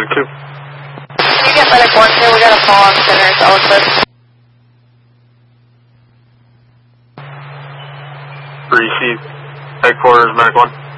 Medic 2. Can you get Medic 1 too? We got a fall on center, Ellis. Receive. Headquarters, Medic 1.